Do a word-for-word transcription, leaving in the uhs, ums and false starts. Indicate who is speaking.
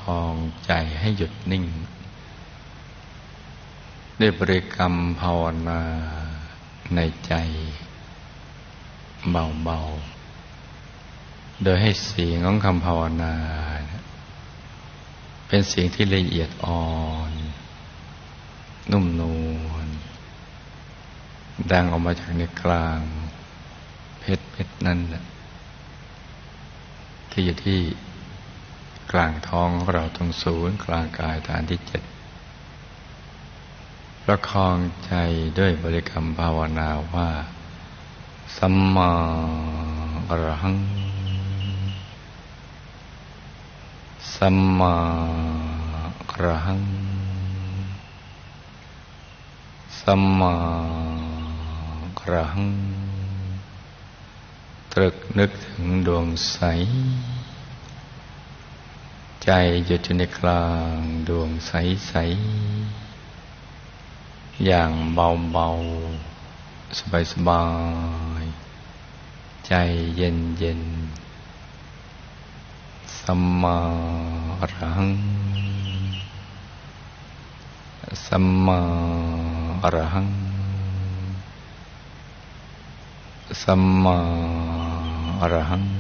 Speaker 1: องใจให้หยุดนิ่งด้วยบริกรรมภาวนาในใจเบาๆโดยให้เสียงของคำภาวนาเป็นเสียงที่ละเอียดอ่อนนุ่มนวลดังออกมาจากในกลางเพชรเพชรนั่นแหละที่อยู่ที่กลางท้องของเราตรงศูนย์กลางกายฐานที่เจ็ดประคองใจด้วยบริกรรมภาวนาว่าสัมมาอรหังสัมมาอรหังสัมมาอรหังตรึกนึกถึงดวงใสใจหยุดอยู่ในกลางดวงใสๆอย่างเบาๆสบายๆใจเย็นๆสัมมาอรหังสัมมาอรหังสัมมาอรหัง